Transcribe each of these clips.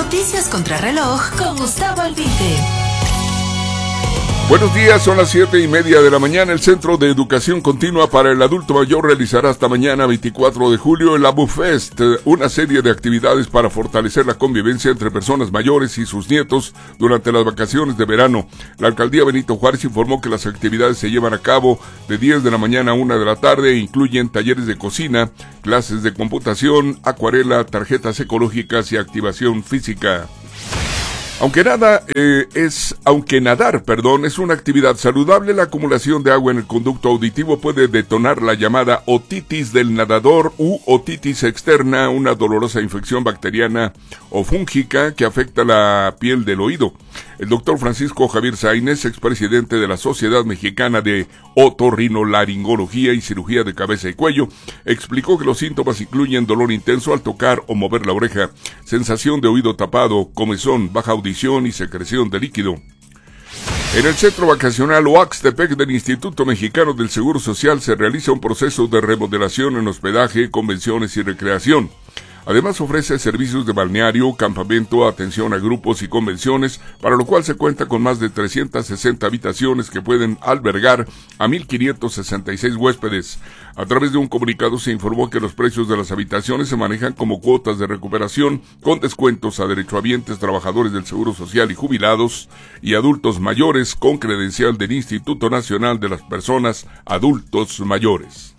Noticias contra reloj con Gustavo Albite. Buenos días, son las 7:30 de la mañana. El Centro de Educación Continua para el Adulto Mayor realizará hasta mañana 24 de julio el AbuFest, una serie de actividades para fortalecer la convivencia entre personas mayores y sus nietos durante las vacaciones de verano. La Alcaldía Benito Juárez informó que las actividades se llevan a cabo de 10 de la mañana a 1 de la tarde e incluyen talleres de cocina, clases de computación, acuarela, tarjetas ecológicas y activación física. Aunque nadar es una actividad saludable, la acumulación de agua en el conducto auditivo puede detonar la llamada otitis del nadador u otitis externa, una dolorosa infección bacteriana o fúngica que afecta la piel del oído. El doctor Francisco Javier Sainz, expresidente de la Sociedad Mexicana de Otorrinolaringología y Cirugía de Cabeza y Cuello, explicó que los síntomas incluyen dolor intenso al tocar o mover la oreja, sensación de oído tapado, comezón, baja audición y secreción de líquido. En el Centro Vacacional Oaxtepec del Instituto Mexicano del Seguro Social se realiza un proceso de remodelación en hospedaje, convenciones y recreación. Además ofrece servicios de balneario, campamento, atención a grupos y convenciones, para lo cual se cuenta con más de 360 habitaciones que pueden albergar a 1,566 huéspedes. A través de un comunicado se informó que los precios de las habitaciones se manejan como cuotas de recuperación, con descuentos a derechohabientes, trabajadores del Seguro Social y jubilados, y adultos mayores con credencial del Instituto Nacional de las Personas Adultos Mayores.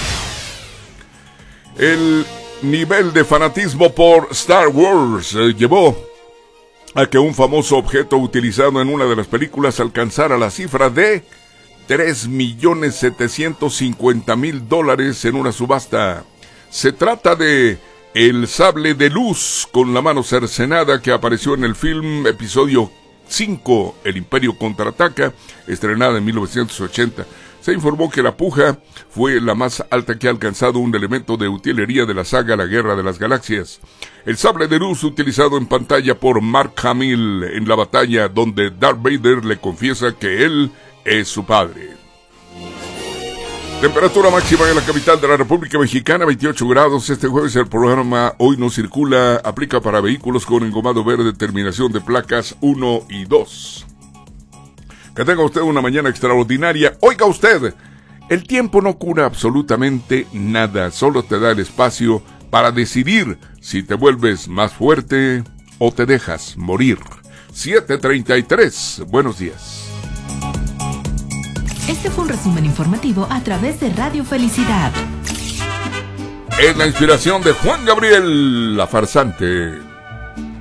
El nivel de fanatismo por Star Wars llevó a que un famoso objeto utilizado en una de las películas alcanzara la cifra de $3,750,000 en una subasta. Se trata de el sable de luz con la mano cercenada que apareció en el film episodio 5, El Imperio Contraataca, estrenada en 1980. Se informó que la puja fue la más alta que ha alcanzado un elemento de utilería de la saga La Guerra de las Galaxias. El sable de luz utilizado en pantalla por Mark Hamill en la batalla donde Darth Vader le confiesa que él es su padre. Temperatura máxima en la capital de la República Mexicana, 28 grados. Este jueves el programa Hoy No Circula aplica para vehículos con engomado verde, terminación de placas 1 y 2. Que tenga usted una mañana extraordinaria. Oiga usted, el tiempo no cura absolutamente nada, solo te da el espacio para decidir si te vuelves más fuerte o te dejas morir. 7:33, buenos días. Este fue un resumen informativo a través de Radio Felicidad. Es la inspiración de Juan Gabriel, la farsante.